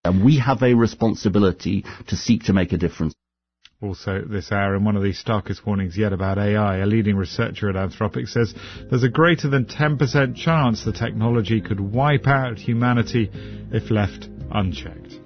And we have a responsibility to seek to make a difference. Also this hour, in one of the starkest warnings yet about AI, a leading researcher at Anthropic says there's a greater than 10% chance the technology could wipe out humanity if left unchecked.